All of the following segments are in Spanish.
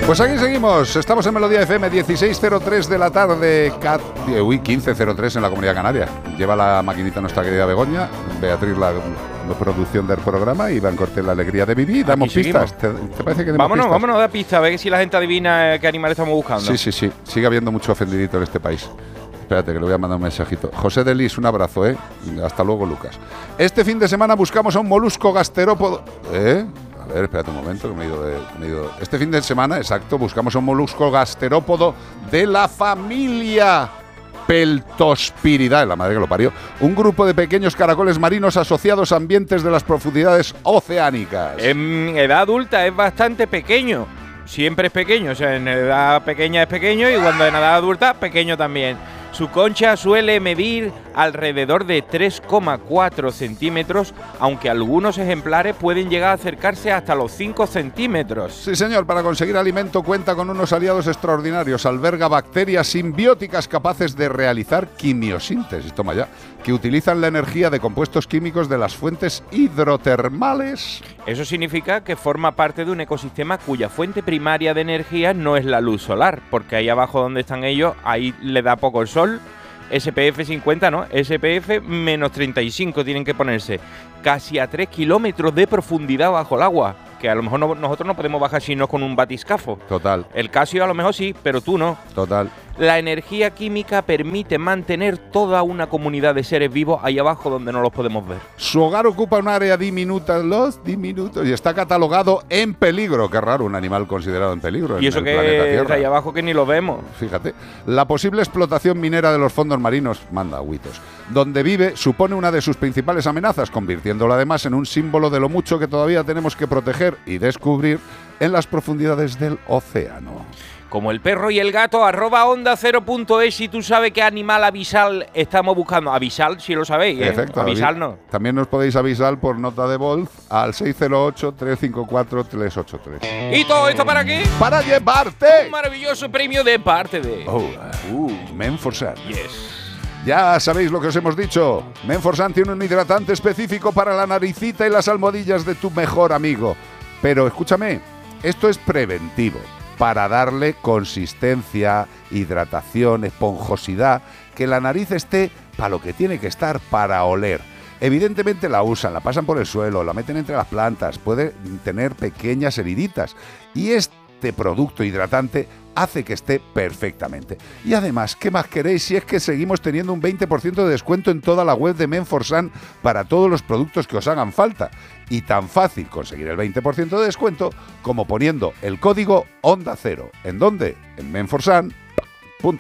Pues aquí seguimos, estamos en Melodía FM, 16:03 de la tarde, 15:03 en la Comunidad Canaria. Lleva la maquinita nuestra querida Begoña, Beatriz la producción del programa, Iván Cortés la alegría de vivir. Damos pistas. ¿Te parece que demos pistas? Vámonos, da pistas, a ver si la gente adivina qué animal estamos buscando. Sí. Sigue habiendo mucho ofendidito en este país. Espérate, que le voy a mandar un mensajito. José de Lis, un abrazo, ¿eh? Hasta luego, Lucas. Este fin de semana buscamos a un molusco gasterópodo. A ver, espérate un momento, que me he ido. Este fin de semana, exacto, buscamos a un molusco gasterópodo de la familia Peltospiridae, la madre que lo parió. Un grupo de pequeños caracoles marinos asociados a ambientes de las profundidades oceánicas. En edad adulta es bastante pequeño. Siempre es pequeño, o sea, en edad pequeña es pequeño y cuando en edad adulta, pequeño también. Su concha suele medir alrededor de 3,4 centímetros, aunque algunos ejemplares pueden llegar a acercarse hasta los 5 centímetros. Sí, señor, para conseguir alimento cuenta con unos aliados extraordinarios. Alberga bacterias simbióticas capaces de realizar quimiosíntesis, toma ya, que utilizan la energía de compuestos químicos de las fuentes hidrotermales. Eso significa que forma parte de un ecosistema cuya fuente primaria de energía no es la luz solar, porque ahí abajo donde están ellos, ahí le da poco el sol. SPF 50, ¿no? SPF menos 35 tienen que ponerse. Casi a 3 kilómetros de profundidad bajo el agua. Que a lo mejor nosotros no podemos bajar sino con un batiscafo. Total. El Casio a lo mejor sí, pero tú no. Total. La energía química permite mantener toda una comunidad de seres vivos ahí abajo donde no los podemos ver. Su hogar ocupa un área diminuta, y está catalogado en peligro. Qué raro, un animal considerado en peligro. Y eso que es ahí abajo que ni lo vemos. Fíjate, la posible explotación minera de los fondos marinos, manda agüitos, donde vive supone una de sus principales amenazas, convirtiéndola además en un símbolo de lo mucho que todavía tenemos que proteger y descubrir en las profundidades del océano. Como el perro y el gato, @onda0.es si tú sabes qué animal avisal estamos buscando. Avisal, si lo sabéis, ¿eh? Efecto, avisal no. También nos podéis avisar por nota de voz al 608-354-383. ¿Y todo esto para qué? ¡Para llevarte! Un maravilloso premio de parte de... Menforsan. Yes. Ya sabéis lo que os hemos dicho. Menforsan tiene un hidratante específico para la naricita y las almohadillas de tu mejor amigo. Pero escúchame, esto es preventivo, para darle consistencia, hidratación, esponjosidad, que la nariz esté para lo que tiene que estar, para oler. Evidentemente la usan, la pasan por el suelo, la meten entre las plantas, puede tener pequeñas heriditas. Y este producto hidratante hace que esté perfectamente. Y además, ¿qué más queréis si es que seguimos teniendo un 20% de descuento en toda la web de Menforsan para todos los productos que os hagan falta? Y tan fácil conseguir el 20% de descuento como poniendo el código Onda Cero. ¿En dónde? En menforsan.com.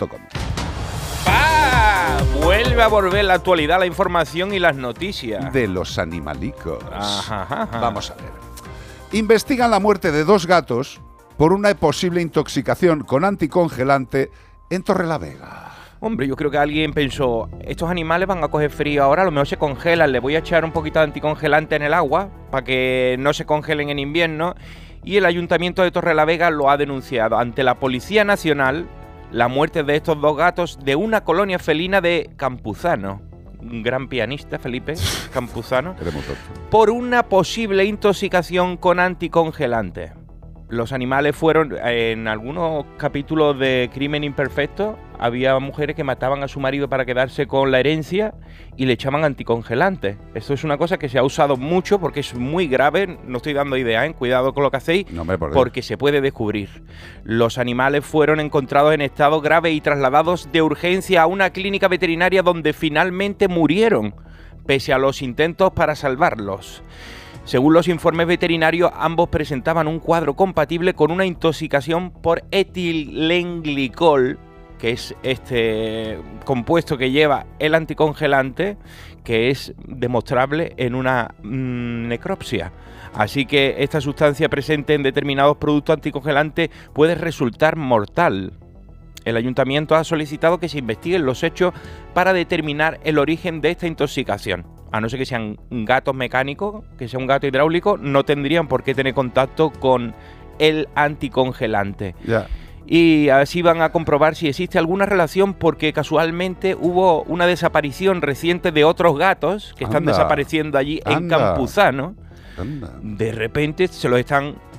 Vuelve a volver la actualidad, la información y las noticias. De los animalicos. Ajá. Vamos a ver. Investigan la muerte de 2 gatos por una posible intoxicación con anticongelante en Torrelavega. Hombre, yo creo que alguien pensó, estos animales van a coger frío ahora, a lo mejor se congelan, le voy a echar un poquito de anticongelante en el agua para que no se congelen en invierno. Y el Ayuntamiento de Torrelavega lo ha denunciado ante la Policía Nacional, la muerte de estos 2 gatos de una colonia felina de Campuzano. Un gran pianista, Felipe Campuzano. Por una posible intoxicación con anticongelante. Los animales fueron, en algunos capítulos de Crimen Imperfecto, había mujeres que mataban a su marido para quedarse con la herencia y le echaban anticongelantes. Esto es una cosa que se ha usado mucho porque es muy grave, no estoy dando idea, cuidado con lo que hacéis, porque se puede descubrir. Los animales fueron encontrados en estado grave y trasladados de urgencia a una clínica veterinaria donde finalmente murieron, pese a los intentos para salvarlos. Según los informes veterinarios, ambos presentaban un cuadro compatible con una intoxicación por etilenglicol, que es este compuesto que lleva el anticongelante, que es demostrable en una necropsia. Así que esta sustancia presente en determinados productos anticongelantes puede resultar mortal. El ayuntamiento ha solicitado que se investiguen los hechos para determinar el origen de esta intoxicación. A no ser que sean gatos mecánicos, que sea un gato hidráulico, no tendrían por qué tener contacto con el anticongelante. Ya. Y así van a comprobar si existe alguna relación, porque casualmente hubo una desaparición reciente de otros gatos que están desapareciendo allí en Campuzano. De repente se los están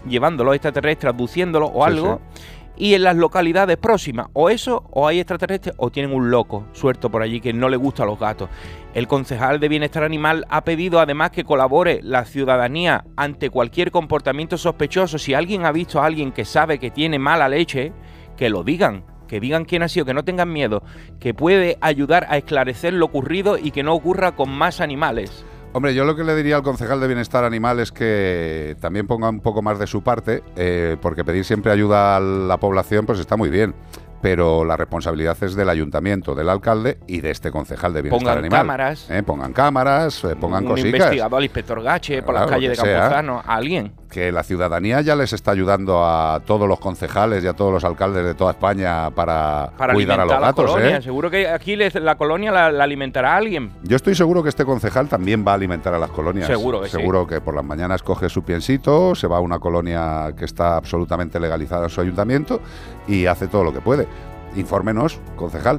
llevando los extraterrestres, abduciéndolos o Sí, algo. Y en las localidades próximas, o eso, o hay extraterrestres, o tienen un loco suelto por allí que no le gustan los gatos. El concejal de Bienestar Animal ha pedido además que colabore la ciudadanía ante cualquier comportamiento sospechoso. Si alguien ha visto a alguien que sabe que tiene mala leche, que lo digan. Que digan quién ha sido, que no tengan miedo, que puede ayudar a esclarecer lo ocurrido y que no ocurra con más animales. Hombre, yo lo que le diría al concejal de Bienestar Animal es que también ponga un poco más de su parte, porque pedir siempre ayuda a la población pues está muy bien, pero la responsabilidad es del ayuntamiento, del alcalde y de este concejal de Bienestar Animal. Pongan cámaras, pongan un cositas. Investigador, al inspector Gache, por las calles de Campuzano, a alguien. Que la ciudadanía ya les está ayudando a todos los concejales y a todos los alcaldes de toda España para cuidar a los gatos. Colonia. Seguro que aquí la colonia la alimentará alguien. Yo estoy seguro que este concejal también va a alimentar a las colonias. Seguro que Seguro que por las mañanas coge su piensito, se va a una colonia que está absolutamente legalizada en su ayuntamiento y hace todo lo que puede. Infórmenos, concejal,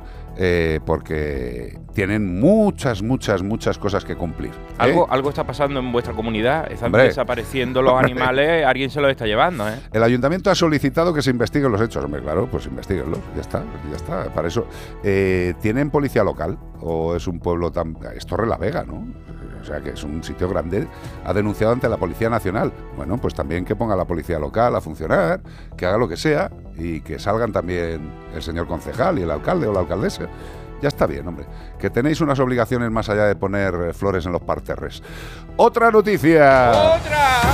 porque tienen muchas cosas que cumplir. Algo está pasando en vuestra comunidad, están desapareciendo los animales, alguien se los está llevando, ¿eh? El ayuntamiento ha solicitado que se investiguen los hechos. Hombre, claro, pues investiguenlos, ya está, para eso. ¿Tienen policía local o es un pueblo tan... Es Torrelavega, ¿no? O sea, que es un sitio grande. Ha denunciado ante la Policía Nacional. Bueno, pues también que ponga la policía local a funcionar, que haga lo que sea y que salgan también el señor concejal y el alcalde o la alcaldesa. Ya está bien, hombre. Que tenéis unas obligaciones más allá de poner flores en los parterres. ¡Otra noticia! ¡Otra!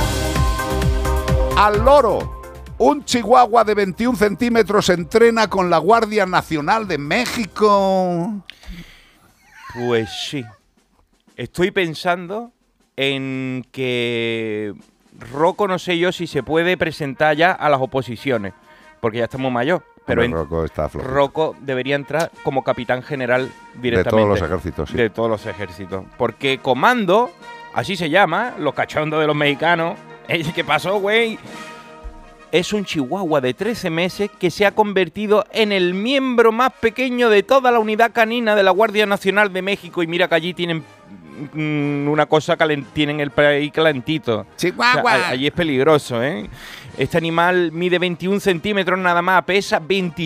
¡Al loro! Un chihuahua de 21 centímetros entrena con la Guardia Nacional de México. Pues sí. Estoy pensando en que Rocco, no sé yo si se puede presentar ya a las oposiciones, porque ya está muy mayor. Pero Rocco está flojito. Rocco debería entrar como capitán general directamente. De todos los ejércitos, sí. De todos los ejércitos. Porque Comando, así se llama, los cachondos de los mexicanos. ¿Qué pasó, güey? Es un chihuahua de 13 meses que se ha convertido en el miembro más pequeño de toda la unidad canina de la Guardia Nacional de México. Y mira que allí tienen una cosa tienen el país calentito. Chihuahua. O sea, allí es peligroso, ¿eh? Este animal mide 21 centímetros nada más, pesa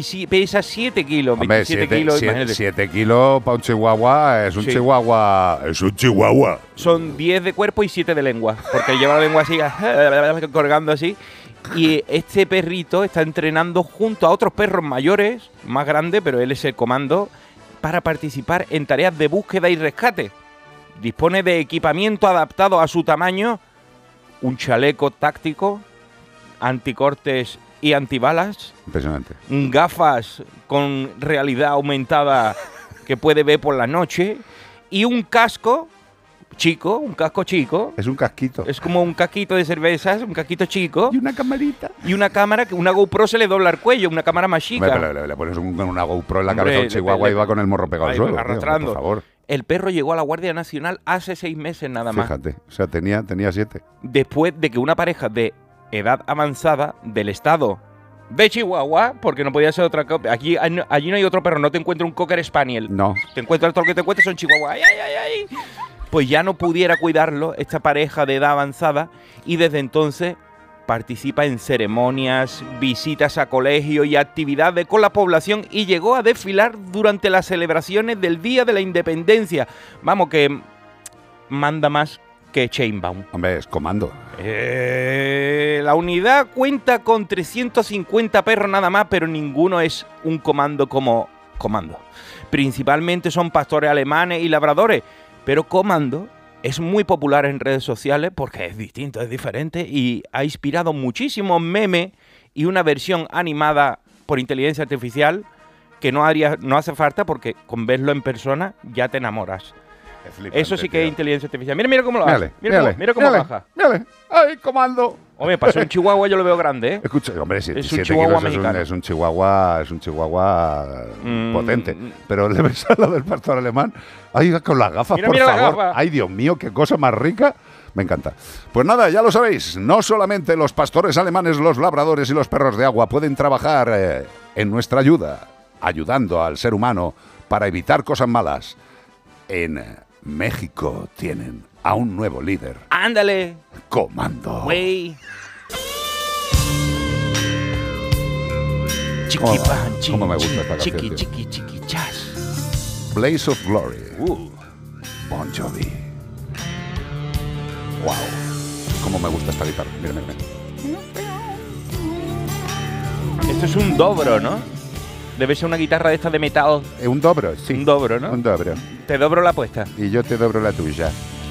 7 kilos. Hombre, 27 kilos, imagínate. 7 kilos para un chihuahua es un chihuahua. Es un chihuahua. Son 10 de cuerpo y 7 de lengua, porque lleva la lengua así, colgando así. Y este perrito está entrenando junto a otros perros mayores, más grandes, pero él es el comando, para participar en tareas de búsqueda y rescate. Dispone de equipamiento adaptado a su tamaño, un chaleco táctico, anticortes y antibalas. Impresionante. Gafas con realidad aumentada que puede ver por la noche y un casco chico, un casco chico. Es un casquito. Es como un casquito de cervezas, un casquito chico. Y una camarita. Y una cámara, que una GoPro se le dobla el cuello, una cámara más chica. Le pones una GoPro en la cabeza a un chihuahua y va con el morro pegado al suelo. Arrastrando. Tío, por favor. El perro llegó a la Guardia Nacional hace 6 meses nada más. Fíjate, o sea, tenía 7. Después de que una pareja de edad avanzada del estado de Chihuahua, porque no podía ser otra cosa. Allí no hay otro perro, no te encuentras un Cocker Spaniel. No. Te encuentras todo lo que te encuentres son Chihuahua. ¡Ay, ay, ay, ay! Pues ya no pudiera cuidarlo esta pareja de edad avanzada y desde entonces participa en ceremonias, visitas a colegios y actividades con la población y llegó a desfilar durante las celebraciones del Día de la Independencia. Vamos, que manda más que Sheinbaum. Hombre, es comando. La unidad cuenta con 350 perros nada más, pero ninguno es un comando como comando. Principalmente son pastores alemanes y labradores, pero Comando es muy popular en redes sociales porque es distinto, es diferente y ha inspirado muchísimos memes y una versión animada por inteligencia artificial que no hace falta porque con verlo en persona ya te enamoras. Flipante, eso sí que es inteligencia artificial. Mira cómo lo hace. Mira cómo baja. Mírale. ¡Ay, Comando! Hombre, para ser un chihuahua yo lo veo grande, ¿eh? Escucha, hombre, es un chihuahua mexicano. Es un chihuahua potente. Pero le ves al lado del pastor alemán. Ay, con las gafas, por favor. Ay, Dios mío, qué cosa más rica. Me encanta. Pues nada, ya lo sabéis. No solamente los pastores alemanes, los labradores y los perros de agua pueden trabajar en nuestra ayuda, ayudando al ser humano para evitar cosas malas. En México tienen a un nuevo líder. ¡Ándale! Comando. Güey. chiqui pan, cómo me gusta esta canción, chiqui, tío. chiqui, chiqui, chas. Blaze of Glory. Bon Jovi. Wow. Cómo me gusta esta guitarra. Mira, mira, mira. Esto es un dobro, ¿no? Debe ser una guitarra de estas de metal. Un dobro, sí. Un dobro, ¿no? Un dobro. Te dobro la apuesta. Y yo te dobro la tuya.